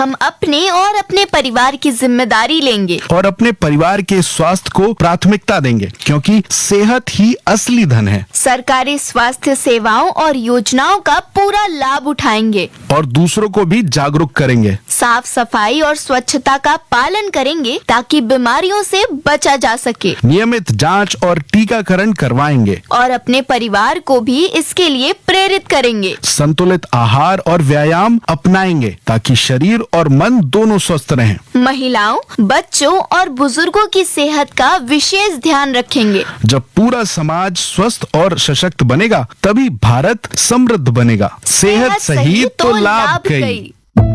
हम अपने और अपने परिवार की जिम्मेदारी लेंगे और अपने परिवार के स्वास्थ्य को प्राथमिकता देंगे, क्योंकि सेहत ही असली धन है। सरकारी स्वास्थ्य सेवाओं और योजनाओं का पूरा लाभ उठाएंगे और दूसरों को भी जागरूक करेंगे। साफ सफाई और स्वच्छता का पालन करेंगे ताकि बीमारियों से बचा जा सके। नियमित जांच और टीकाकरण करवाएंगे और अपने परिवार को भी इसके लिए प्रेरित करेंगे। संतुलित आहार और व्यायाम अपनाएंगे ताकि शरीर और मन दोनों स्वस्थ रहें। महिलाओं, बच्चों और बुजुर्गों की सेहत का विशेष ध्यान रखेंगे। जब पूरा समाज स्वस्थ और सशक्त बनेगा तभी भारत समृद्ध बनेगा। सेहत सही तो लाभ कई।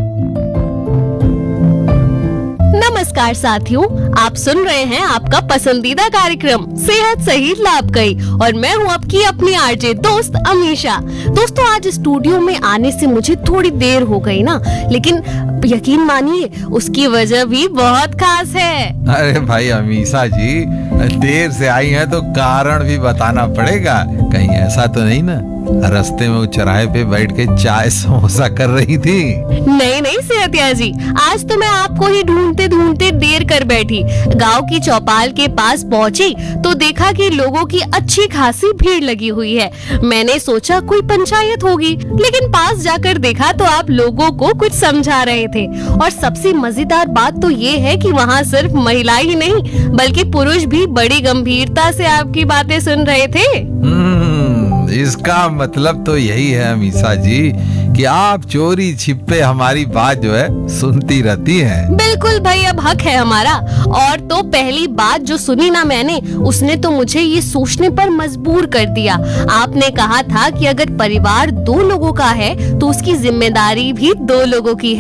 नमस्कार साथियों, आप सुन रहे हैं आपका पसंदीदा कार्यक्रम सेहत सही लाभ कई और मैं हूं आपकी अपनी आरजे दोस्त अमीषा। दोस्तों, आज स्टूडियो में आने से मुझे थोड़ी देर हो गई ना, लेकिन यकीन मानिए उसकी वजह भी बहुत खास है। अरे भाई अमीषा जी, देर से आई हैं तो कारण भी बताना पड़ेगा। कहीं ऐसा तो नहीं ना रास्ते में वो चौराहे पे बैठ के चाय समोसा कर रही थी? नहीं सेहतिया जी, आज तो मैं आपको ही ढूंढते ढूंढते देर कर बैठी। गांव की चौपाल के पास पहुंची तो देखा कि लोगों की अच्छी खासी भीड़ लगी हुई है। मैंने सोचा कोई पंचायत होगी, लेकिन पास जाकर देखा तो आप लोगों को कुछ समझा रहे थे। और सबसे मजेदार बात तो ये है कि वहाँ सिर्फ महिला ही नहीं बल्कि पुरुष भी बड़ी गंभीरता से आपकी बातें सुन रहे थे। इसका मतलब तो यही है अमीषा जी कि आप चोरी छिपे हमारी बात जो है सुनती रहती हैं। बिल्कुल भाई, अब हक है हमारा। और तो पहली बात जो सुनी ना मैंने, उसने तो मुझे ये सोचने पर मजबूर कर दिया। आपने कहा था कि अगर परिवार 2 लोगों का है तो उसकी जिम्मेदारी भी 2 लोगों की है।